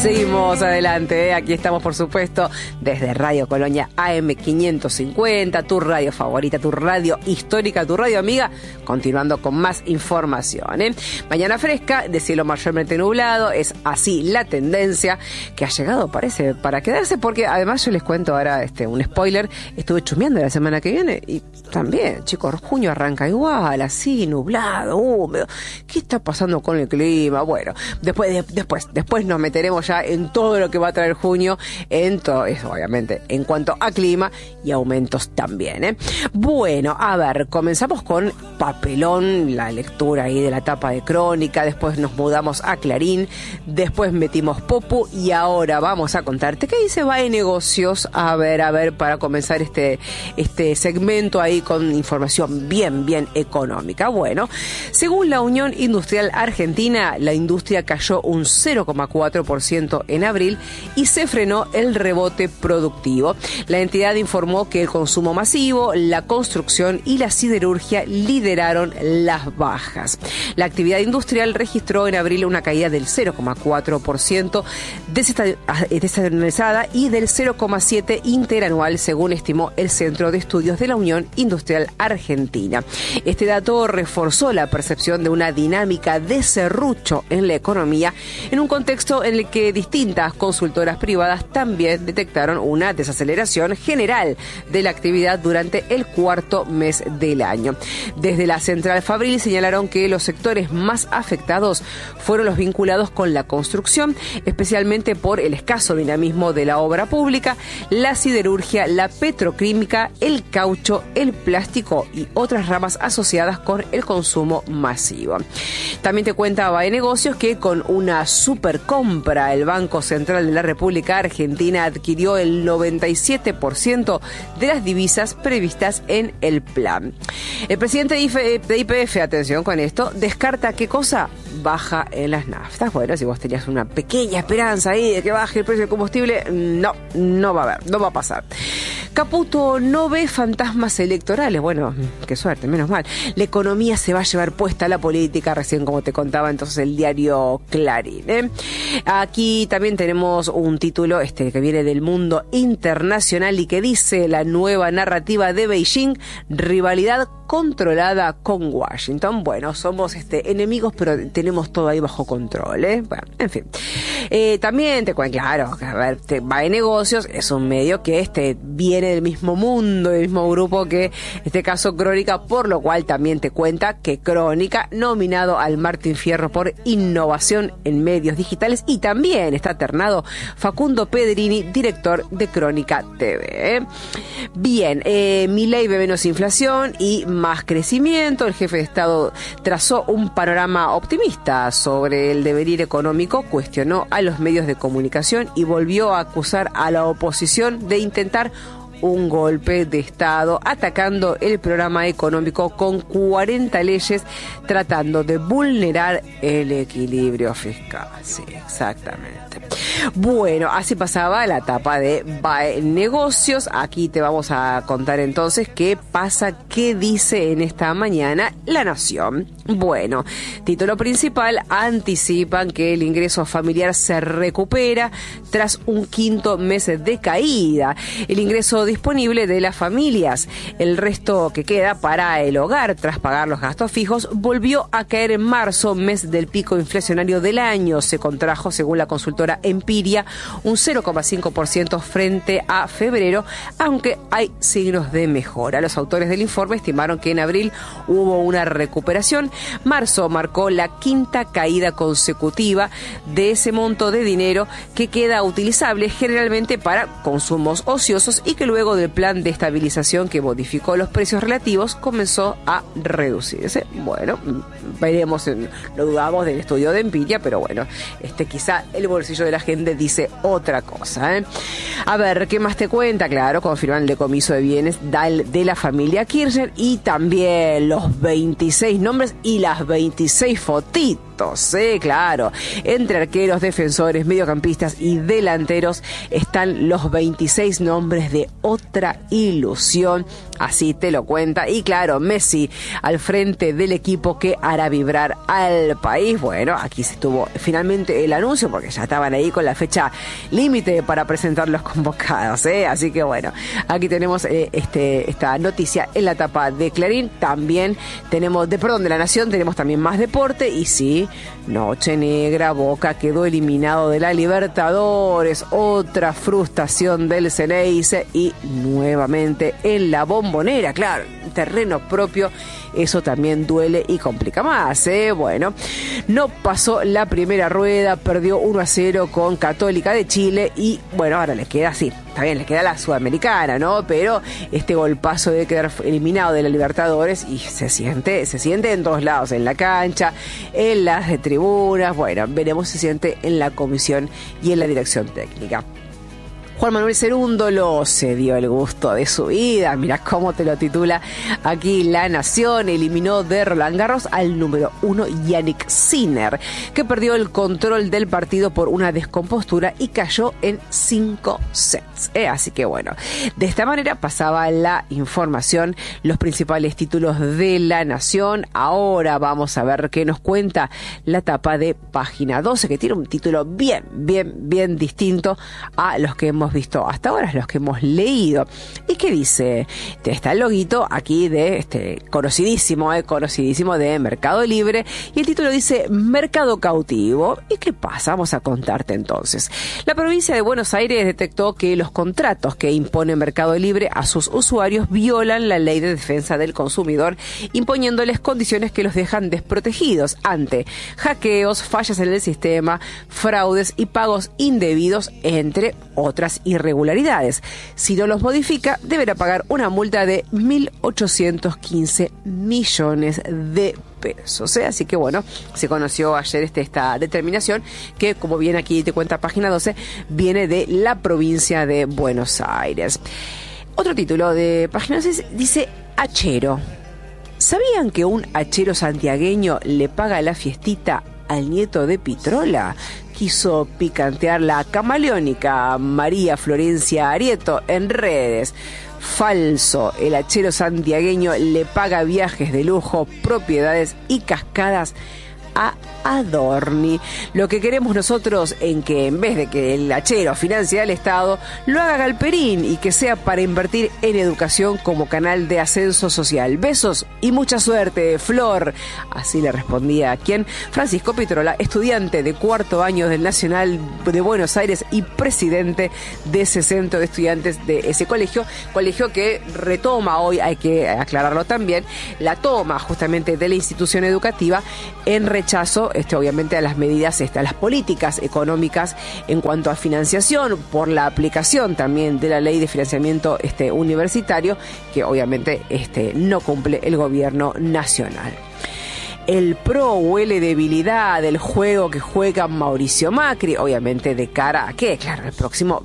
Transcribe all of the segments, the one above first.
Seguimos adelante, aquí estamos por supuesto desde Radio Colonia AM550, tu radio favorita, tu radio histórica, tu radio amiga, continuando con más información. Mañana fresca, de cielo mayormente nublado, es así la tendencia que ha llegado, parece, para quedarse, porque además yo les cuento ahora un spoiler, estuve chumeando la semana que viene y también, chicos, junio arranca igual, así, nublado, húmedo. ¿Qué está pasando con el clima? Bueno, después nos meteremos ya en todo lo que va a traer junio, en todo eso, obviamente, en cuanto a clima y aumentos también. Bueno, a ver, comenzamos con papelón, la lectura ahí de la tapa de Crónica, después nos mudamos a Clarín, después metimos Popu y ahora vamos a contarte qué dice BAE Negocios. A ver, para comenzar este segmento ahí con información bien económica. Bueno, según la Unión Industrial Argentina, la industria cayó un 0,4% en abril y se frenó el rebote productivo. La entidad informó que el consumo masivo, la construcción y la siderurgia lideraron las bajas. La actividad industrial registró en abril una caída del 0,4% desestacionalizada y del 0,7% interanual, según estimó el Centro de Estudios de la Unión Industrial Argentina. Este dato reforzó la percepción de una dinámica de serrucho en la economía, en un contexto en el que distintas consultoras privadas también detectaron una desaceleración general de la actividad durante el cuarto mes del año. Desde la central Fabril señalaron que los sectores más afectados fueron los vinculados con la construcción, especialmente por el escaso dinamismo de la obra pública, la siderurgia, la petroquímica, el caucho, el plástico y otras ramas asociadas con el consumo masivo. También te cuenta BAE Negocios que con una supercompra el Banco Central de la República Argentina adquirió el 97% de las divisas previstas en el plan. El presidente de YPF, atención con esto, descarta ¿qué cosa? Baja en las naftas. Bueno, si vos tenías una pequeña esperanza ahí de que baje el precio del combustible, no va a pasar. Caputo no ve fantasmas electorales. Bueno, qué suerte, menos mal. La economía se va a llevar puesta a la política, recién como te contaba entonces el diario Clarín. Aquí también tenemos un título que viene del Mundo Internacional y que dice: la nueva narrativa de Beijing, rivalidad controlada con Washington. Bueno, somos enemigos, pero tenemos todo ahí bajo control, Bueno, en fin. También te cuento, claro, a ver, BAE Negocios es un medio que viene del mismo mundo, del mismo grupo que este caso Crónica, por lo cual también te cuenta que Crónica, nominado al Martín Fierro por innovación en medios digitales, y también está ternado Facundo Pedrini, director de Crónica TV. Bien, Milei ve menos inflación y más crecimiento. El jefe de Estado trazó un panorama optimista sobre el devenir económico, cuestionó a los medios de comunicación y volvió a acusar a la oposición de intentar un golpe de Estado, atacando el programa económico con 40 leyes, tratando de vulnerar el equilibrio fiscal. Sí, exactamente. Bueno, así pasaba la etapa de BAE Negocios. Aquí te vamos a contar entonces qué dice en esta mañana La Nación. Bueno, título principal: anticipan que el ingreso familiar se recupera tras un quinto mes de caída. El ingreso disponible de las familias, el resto que queda para el hogar tras pagar los gastos fijos, volvió a caer en marzo, mes del pico inflacionario del año. Se contrajo, según la consultora Empiria, un 0,5% frente a febrero, aunque hay signos de mejora. Los autores del informe estimaron que en abril hubo una recuperación. Marzo marcó la quinta caída consecutiva de ese monto de dinero que queda utilizable generalmente para consumos ociosos y que luego del plan de estabilización que modificó los precios relativos comenzó a reducirse. Bueno, veremos, no dudamos del estudio de Empiria, pero bueno, quizá el bolsillo de la gente dice otra cosa. A ver, ¿qué más te cuenta? Claro, confirman el decomiso de bienes de la familia Kirchner y también los 26 nombres y las 26 fotitos datos, sí, claro. Entre arqueros, defensores, mediocampistas y delanteros están los 26 nombres de otra ilusión, así te lo cuenta. Y claro, Messi al frente del equipo que hará vibrar al país. Bueno, aquí se tuvo finalmente el anuncio porque ya estaban ahí con la fecha límite para presentar los convocados, así que bueno, aquí tenemos esta noticia en la tapa de Clarín. También tenemos, de La Nación, tenemos también más deporte. Y sí, noche negra, Boca quedó eliminado de la Libertadores, otra frustración del Ceneice y nuevamente en la Bombonera, claro, terreno propio. Eso también duele y complica más, Bueno, no pasó la primera rueda, perdió 1-0 con Católica de Chile y bueno, ahora les queda así. Está bien, les queda la Sudamericana, ¿no? Pero este golpazo de quedar eliminado de la Libertadores y se siente en todos lados, en la cancha, en las tribunas. Bueno, veremos si se siente en la comisión y en la dirección técnica. Juan Manuel Cerúndolo se dio el gusto de su vida. Mirá cómo te lo titula aquí La Nación. Eliminó de Roland Garros al número 1 Jannik Sinner, que perdió el control del partido por una descompostura y cayó en 5 sets. Así que bueno, de esta manera pasaba la información, los principales títulos de La Nación. Ahora vamos a ver qué nos cuenta la tapa de Página 12, que tiene un título bien distinto a los que hemos visto hasta ahora, los que hemos leído. ¿Y qué dice? Está el loguito aquí de conocidísimo de Mercado Libre, y el título dice Mercado Cautivo. ¿Y qué pasa? Vamos a contarte entonces. La provincia de Buenos Aires detectó que los contratos que impone Mercado Libre a sus usuarios violan la Ley de Defensa del Consumidor, imponiéndoles condiciones que los dejan desprotegidos ante hackeos, fallas en el sistema, fraudes y pagos indebidos, entre otras irregularidades. Si no los modifica, deberá pagar una multa de 1.815 millones de pesos. Así que bueno, se conoció ayer esta determinación que, como bien aquí te cuenta Página 12, viene de la provincia de Buenos Aires. Otro título de Página 12 dice hachero. ¿Sabían que un hachero santiagueño le paga la fiestita al nieto de Pitrola? Quiso picantear la camaleónica María Florencia Arieto en redes. Falso, el hachero santiagueño le paga viajes de lujo, propiedades y cascadas a Adorni. Lo que queremos nosotros en que en vez de que el hachero financie al Estado, lo haga Galperín y que sea para invertir en educación como canal de ascenso social. Besos y mucha suerte, Flor. Así le respondía a quien Francisco Pitrola, estudiante de cuarto año del Nacional de Buenos Aires y presidente de ese centro de estudiantes de ese colegio que retoma hoy, hay que aclararlo también, la toma justamente de la institución educativa en rechazo obviamente a las medidas, a las políticas económicas en cuanto a financiación, por la aplicación también de la ley de financiamiento universitario, que obviamente no cumple el gobierno nacional. El PRO huele debilidad del juego que juega Mauricio Macri, obviamente de cara a ¿qué? Claro, el próximo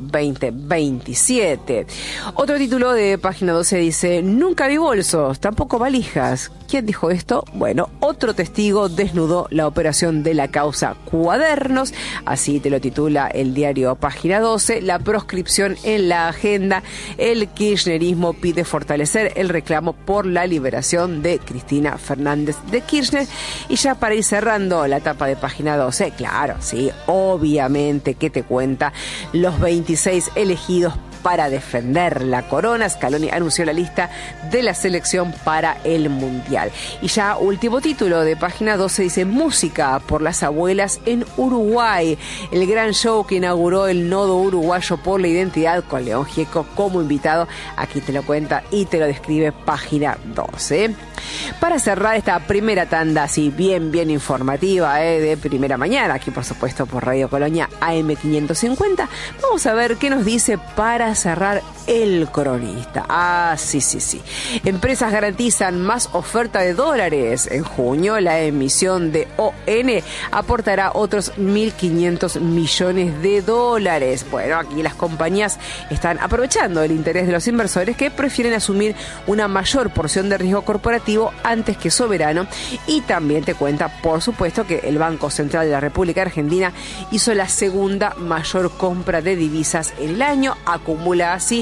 2027. Otro título de Página 12 dice, nunca vi bolsos, tampoco valijas. ¿Quién dijo esto? Bueno, otro testigo desnudó la operación de la causa Cuadernos, así te lo titula el diario Página 12, la proscripción en la agenda, el kirchnerismo pide fortalecer el reclamo por la liberación de Cristina Fernández de Kirchner. Y ya para ir cerrando la tapa de Página 12, claro, sí, obviamente que te cuenta los 26 elegidos para defender la corona. Scaloni anunció la lista de la selección para el Mundial. Y ya último título de Página 12 dice música por las abuelas en Uruguay. El gran show que inauguró el Nodo Uruguayo por la Identidad con León Gieco como invitado. Aquí te lo cuenta y te lo describe Página 12. Para cerrar esta primera tanda así bien informativa de primera mañana, aquí por supuesto por Radio Colonia AM 550, vamos a ver qué nos dice para cerrar El Cronista. Sí. Empresas garantizan más oferta de dólares. En junio, la emisión de ON aportará otros 1.500 millones de dólares. Bueno, aquí las compañías están aprovechando el interés de los inversores que prefieren asumir una mayor porción de riesgo corporativo antes que soberano. Y también te cuenta, por supuesto, que el Banco Central de la República Argentina hizo la segunda mayor compra de divisas en el año. Acumula así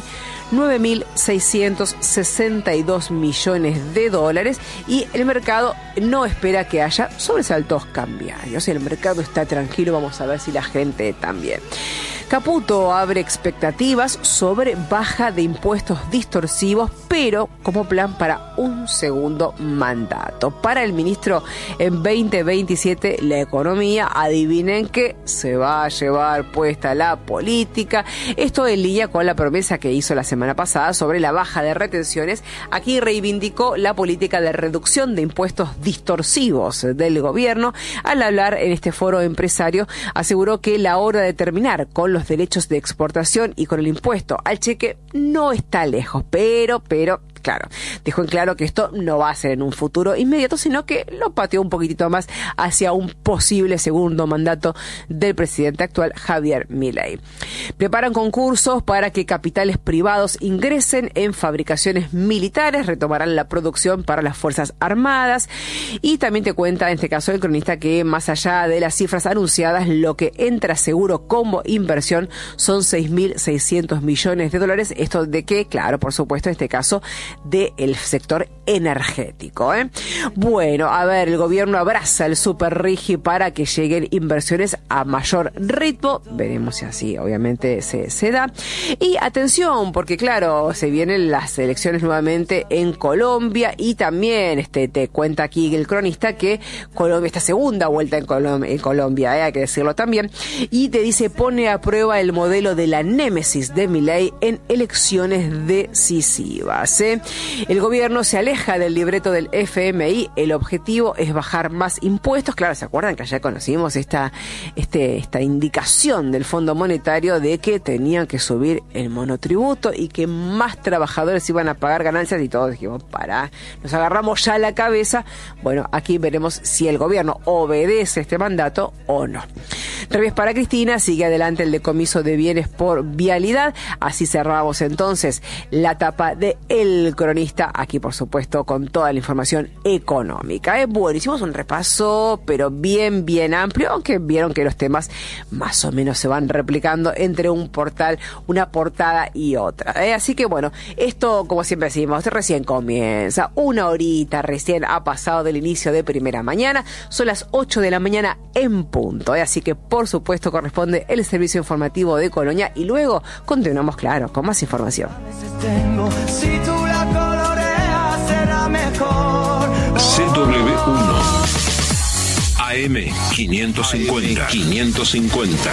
9.662 millones de dólares y el mercado no espera que haya sobresaltos cambiarios. El mercado está tranquilo, vamos a ver si la gente también. Caputo abre expectativas sobre baja de impuestos distorsivos, pero como plan para un segundo mandato. Para el ministro en 2027, la economía, adivinen que se va a llevar puesta la política. Esto en línea con la promesa que hizo la semana pasada sobre la baja de retenciones. Aquí reivindicó la política de reducción de impuestos distorsivos del gobierno. Al hablar en este foro empresario, aseguró que la hora de terminar con los derechos de exportación y con el impuesto al cheque no está lejos, pero claro, dejó en claro que esto no va a ser en un futuro inmediato, sino que lo pateó un poquitito más hacia un posible segundo mandato del presidente actual, Javier Milei. Preparan concursos para que capitales privados ingresen en fabricaciones militares, retomarán la producción para las Fuerzas Armadas y también te cuenta, en este caso el cronista, que más allá de las cifras anunciadas, lo que entra seguro como inversión son 6.600 millones de dólares. Esto de que, claro, por supuesto, en este caso, del sector energético. Bueno, a ver, el gobierno abraza el super RIGI para que lleguen inversiones a mayor ritmo. Veremos si así, obviamente, se da. Y atención, porque claro, se vienen las elecciones nuevamente en Colombia y también te cuenta aquí el cronista que Colombia, esta segunda vuelta en Colombia, hay que decirlo también, y te dice, pone a prueba el modelo de la némesis de Milei en elecciones decisivas. El gobierno se aleja del libreto del FMI, el objetivo es bajar más impuestos. Claro, ¿se acuerdan que ayer conocimos esta indicación del Fondo Monetario de que tenían que subir el monotributo y que más trabajadores iban a pagar ganancias? Y todos dijimos, nos agarramos ya la cabeza. Bueno, aquí veremos si el gobierno obedece este mandato o no. Revés para Cristina, sigue adelante el decomiso de bienes por vialidad. Así cerramos entonces la tapa de El Cronista, aquí por supuesto con toda la información económica. Bueno, hicimos un repaso, pero bien amplio, aunque vieron que los temas más o menos se van replicando entre un portal, una portada y otra. Así que bueno, esto, como siempre decimos, recién comienza, una horita recién ha pasado del inicio de Primera Mañana, son las 8 de la mañana en punto. Así que por supuesto corresponde el servicio informativo de Colonia y luego continuamos, claro, con más información. Si tú la coloreas será mejor. CW1 AM 550.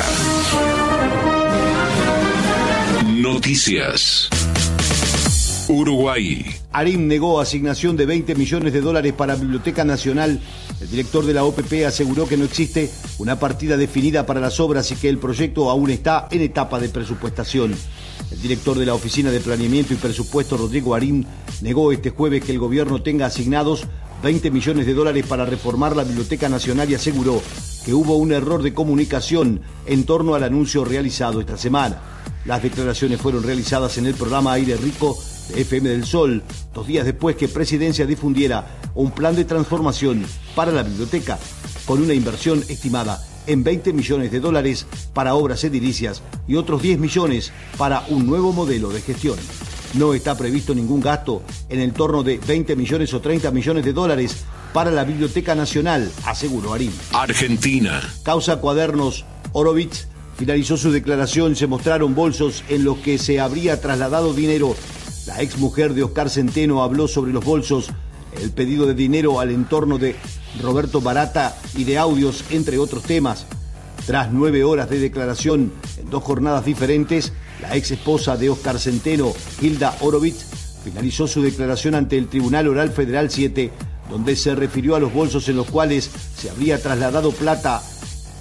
Noticias. Uruguay. ARIM negó asignación de 20 millones de dólares para Biblioteca Nacional. El director de la OPP aseguró que no existe una partida definida para las obras y que el proyecto aún está en etapa de presupuestación. El director de la Oficina de Planeamiento y Presupuesto, Rodrigo Arim, negó este jueves que el gobierno tenga asignados 20 millones de dólares para reformar la Biblioteca Nacional y aseguró que hubo un error de comunicación en torno al anuncio realizado esta semana. Las declaraciones fueron realizadas en el programa Aire Rico de FM del Sol, 2 días después que Presidencia difundiera un plan de transformación para la biblioteca, con una inversión estimada en 20 millones de dólares para obras edilicias y otros 10 millones para un nuevo modelo de gestión. No está previsto ningún gasto en el torno de 20 millones o 30 millones de dólares para la Biblioteca Nacional, aseguró Arim. Argentina. Causa Cuadernos. Horowitz finalizó su declaración. Se mostraron bolsos en los que se habría trasladado dinero. La exmujer de Oscar Centeno habló sobre los bolsos, el pedido de dinero al entorno de Roberto Barata y de audios, entre otros temas. Tras 9 horas de declaración en 2 jornadas diferentes, la ex esposa de Oscar Centeno, Hilda Horowitz, finalizó su declaración ante el Tribunal Oral Federal 7, donde se refirió a los bolsos en los cuales se habría trasladado plata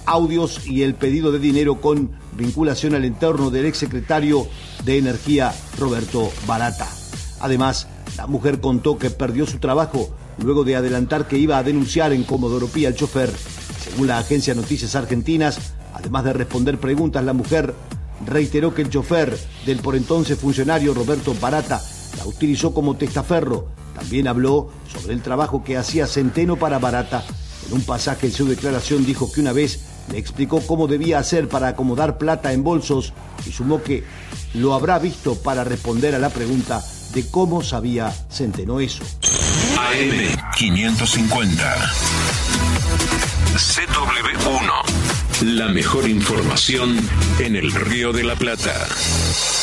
audios y el pedido de dinero con vinculación al entorno del exsecretario de Energía, Roberto Barata. Además, la mujer contó que perdió su trabajo luego de adelantar que iba a denunciar en Comodoro Pi al chofer. Según la agencia Noticias Argentinas, además de responder preguntas, la mujer reiteró que el chofer del por entonces funcionario Roberto Barata la utilizó como testaferro. También habló sobre el trabajo que hacía Centeno para Barata. En un pasaje de su declaración dijo que una vez le explicó cómo debía hacer para acomodar plata en bolsos y sumó que lo habrá visto para responder a la pregunta de cómo sabía Centeno eso. AM 550. CW1. La mejor información en el Río de la Plata.